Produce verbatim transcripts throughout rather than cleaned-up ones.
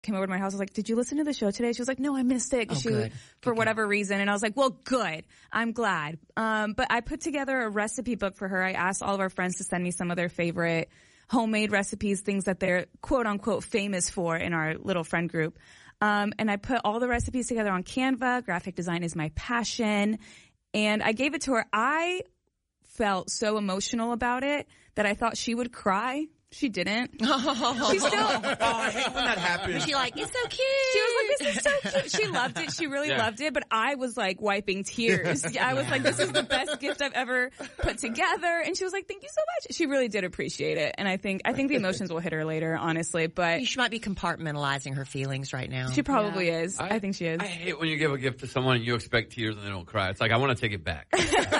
came over to my house. I was like, did you listen to the show today? She was like, no, I missed it. 'Cause Oh, she, good. for Good, whatever reason. And I was like, well, good. I'm glad. Um, but I put together a recipe book for her. I asked all of our friends to send me some of their favorite homemade recipes, things that they're quote unquote famous for in our little friend group. Um, and I put all the recipes together on Canva. Graphic design is my passion. And I gave it to her. I felt so emotional about it that I thought she would cry. She didn't. She still. Oh, I hate when that happens. Was she like, it's so cute? She was like, this is so cute. She loved it. She really Yeah. loved it. But I was like wiping tears. I was like, this is the best gift I've ever put together. And she was like, thank you so much. She really did appreciate it. And I think, I think the emotions will hit her later, honestly. But She might be compartmentalizing her feelings right now. she probably is. I, think she is. I hate when you give a gift to someone and you expect tears and they don't cry. It's like, I want to take it back.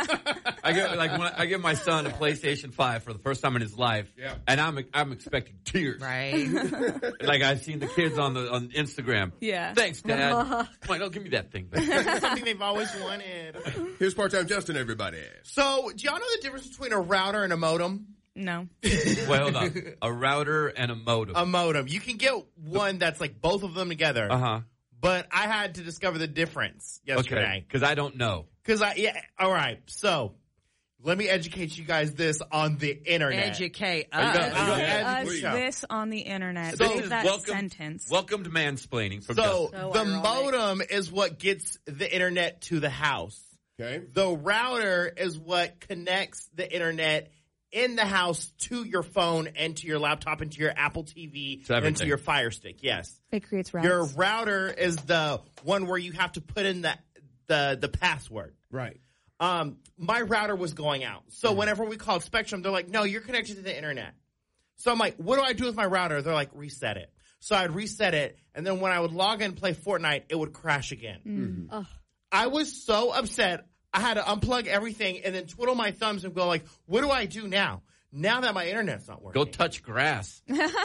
I give, like, when I, I give my son a PlayStation five for the first time in his life, Yeah. and I'm I'm expecting tears. Right. Like I've seen the kids on the on Instagram. Yeah. Thanks, Dad. Come on, don't give me that thing back. That's something they've always wanted. Here's part-time Justin, everybody. So, do y'all know the difference between a router and a modem? No. Well, hold on. A router and a modem. A modem. You can get one that's like both of them together. Uh huh. But I had to discover the difference yesterday. Okay. Because I don't know. Because I, yeah, all right. So, let me educate you guys this on the internet. Educate Are you us. gonna- are you gonna Uh, add- Us please. this on the internet. So- Save that welcome, sentence. Welcome to mansplaining from So, Justin. So the ironic. modem is what gets the internet to the house. Okay. The router is what connects the internet in the house to your phone and to your laptop and to your Apple T V To and to everything. your Fire Stick. Yes. It creates routes. Your router is the one where you have to put in the the the password. Right. Um, my router was going out. So whenever we called Spectrum, they're like, no, you're connected to the internet. So I'm like, what do I do with my router? They're like, reset it. So I'd reset it. And then when I would log in and play Fortnite, it would crash again. Mm. I was so upset. I had to unplug everything and then twiddle my thumbs and go like, what do I do now? Now that my internet's not working. Go touch grass.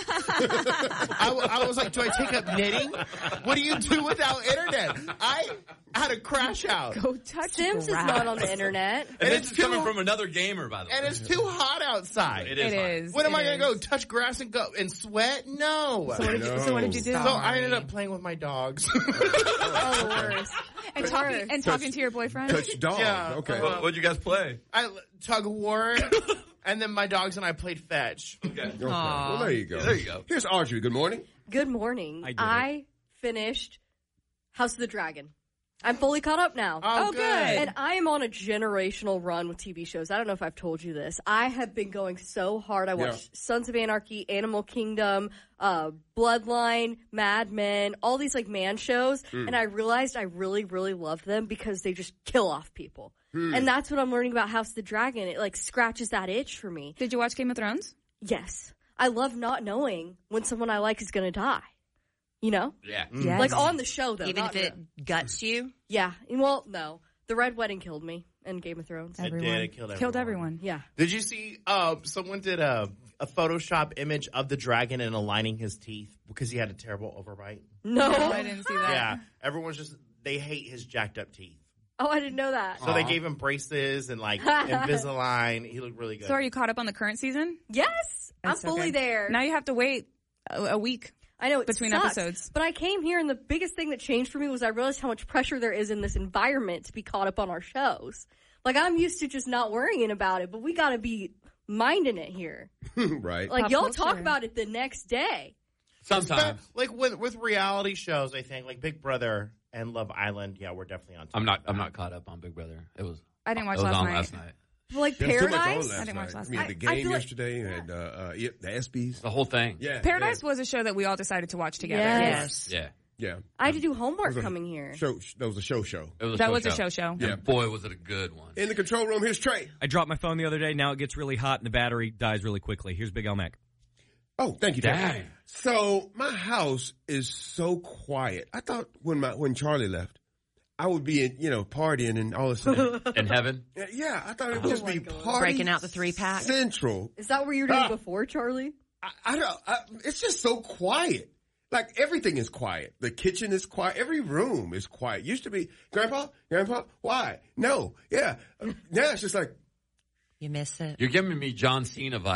I, w- I was like, do I take up knitting? What do you do without internet? I had to crash out. Go touch Sims is grass. not on the internet. And, And this it's is coming too- from another gamer, by the way. And it's too hot outside. It is. It hot. is. When am It I going to is. go touch grass and go and sweat? No. So what, did you, so what did you do? So I ended up playing with my dogs. Oh, the worst. and talking and talking to your boyfriend. Touch dog. Yeah. Okay. What, what'd you guys play? I tug of war, and then my dogs and I played fetch. Okay. Okay. Well, there you go. There you go. Here's Audrey. Good morning. Good morning. I did I finished House of the Dragon. I'm fully caught up now. Oh, Oh, good. good. And I am on a generational run with T V shows. I don't know if I've told you this. I have been going so hard. I watched Yeah. Sons of Anarchy, Animal Kingdom, uh, Bloodline, Mad Men, all these like man shows. Hmm. And I realized I really, really love them because they just kill off people. Hmm. And that's what I'm learning about House of the Dragon. It like scratches that itch for me. Did you watch Game of Thrones? Yes. I love not knowing when someone I like is going to die. You know? Yeah. Yes. Like on the show, though. Even not if it real. guts you. Yeah. Well, no. The Red Wedding killed me in Game of Thrones. It Everyone. did. It killed Killed everyone. everyone. Yeah. Did you see? Uh, someone did a a Photoshop image of the dragon and aligning his teeth because he had a terrible overbite. No. No, I didn't see that. Yeah, everyone's just they hate his jacked up teeth. Oh, I didn't know that. So they gave him braces and like Invisalign. He looked really good. So are you caught up on the current season? Yes. That's I'm so fully good. there. Now you have to wait a, a week. I know it between sucks, episodes. But I came here and the biggest thing that changed for me was I realized how much pressure there is in this environment to be caught up on our shows. Like I'm used to just not worrying about it, but we got to be minding it here. Right. Like Pop y'all culture. talk about it the next day. Sometimes. like with with reality shows, I think like Big Brother and Love Island. Yeah, we're definitely on. Top I'm not. of that. I'm not caught up on Big Brother. It was. I didn't watch it was last on night. last night. Like There's too much on Paradise. last I didn't watch night. last I mean, night. the I- I game feel like- yesterday and uh, uh, yeah, the ESPYs. The whole thing. Yeah. Paradise yeah. was a show that we all decided to watch together. Yes. Yeah. Yeah. I had to do homework It was a coming here. Show. That was a show show. It was a That show was a show. show show. Yeah. And boy, was it a good one. In the control room, here's Trey. I dropped my phone the other day. Now it gets really hot and the battery dies really quickly. Here's Big Al Mac. Oh, thank you, Trey. Dang. So my house is so quiet. I thought when my when Charlie left, I would be in, you know, partying and all this stuff. In heaven. Yeah, I thought it would just my be God. party Breaking out the three-pack. central. Is that what you were doing Ah. before, Charlie? I, I don't. I, it's just so quiet. Like everything is quiet. The kitchen is quiet. Every room is quiet. Used to be, Grandpa, Grandpa, why? No, yeah. Now it's just like, You miss it. You're giving me John Cena vibes.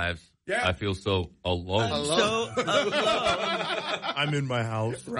Yeah. I feel so alone. Alone. So, uh, I'm in my house.